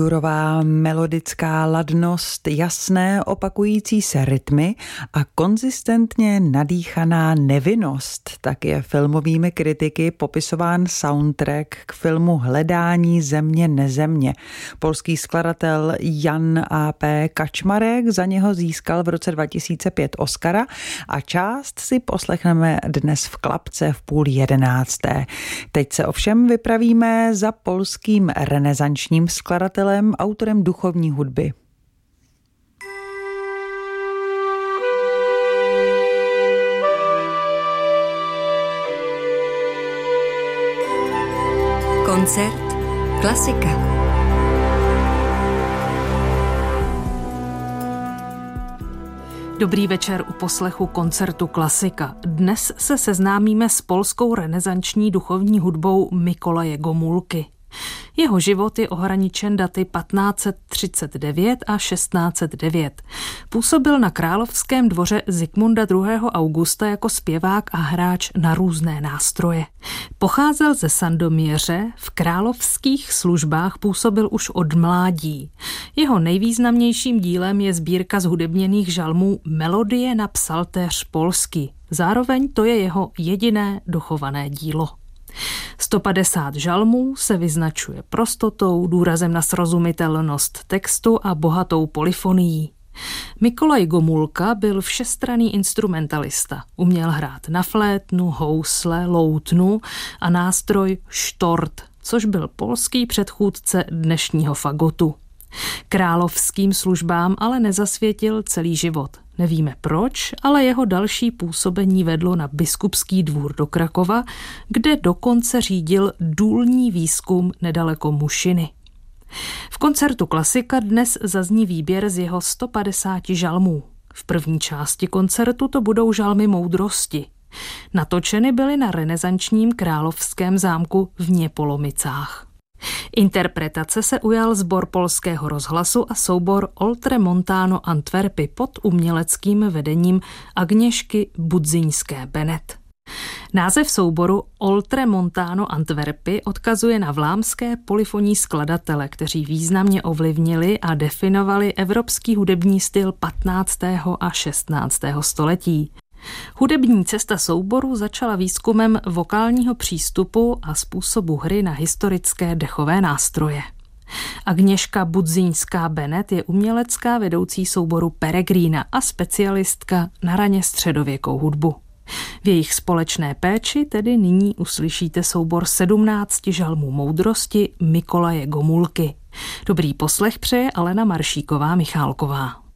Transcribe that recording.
Jurová melodická ladnost, jasné opakující se rytmy a konzistentně nadýchaná nevinnost. Tak je filmovými kritiky popisován soundtrack k filmu Hledání země nezemě. Polský skladatel Jan A.P. Kaczmarek za něho získal v roce 2005 Oscara a část si poslechneme dnes v klapce v 10:30. Teď se ovšem vypravíme za polským renesančním skladatelem, autorem duchovní hudby. Koncert Klasika. Dobrý večer u poslechu koncertu Klasika. Dnes se seznámíme s polskou renesanční duchovní hudbou Mikolaje Gomulky. Jeho život je ohraničen daty 1539 a 1609. Působil na královském dvoře Zikmunda II. Augusta jako zpěvák a hráč na různé nástroje. Pocházel ze Sandomieře, v královských službách působil už od mládí. Jeho nejvýznamnějším dílem je sbírka zhudebněných žalmů Melodie na psaltéř polský. Zároveň to je jeho jediné dochované dílo. 150 žalmů se vyznačuje prostotou, důrazem na srozumitelnost textu a bohatou polyfonií. Mikolaj Gomulka byl všestranný instrumentalista. Uměl hrát na flétnu, housle, loutnu a nástroj štort, což byl polský předchůdce dnešního fagotu. Královským službám ale nezasvětil celý život. Nevíme proč, ale jeho další působení vedlo na biskupský dvůr do Krakova, kde dokonce řídil důlní výzkum nedaleko Mušiny. V koncertu Klasika dnes zazní výběr z jeho 150 žalmů. V první části koncertu to budou žalmy moudrosti. Natočeny byly na renesančním královském zámku v Něpolomicách. Interpretace se ujal sbor Polského rozhlasu a soubor Oltramontano Antwerpy pod uměleckým vedením Agněšky Budzyńské-Bennett. Název souboru Oltramontano Antwerpy odkazuje na vlámské polyfonní skladatele, kteří významně ovlivnili a definovali evropský hudební styl 15. a 16. století. Hudební cesta souboru začala výzkumem vokálního přístupu a způsobu hry na historické dechové nástroje. Agněška Budzyńská-Bennett je umělecká vedoucí souboru Peregrina a specialistka na raně středověkou hudbu. V jejich společné péči tedy nyní uslyšíte soubor 17 žalmů moudrosti Mikolaje Gomulky. Dobrý poslech přeje Alena Maršíková-Michálková.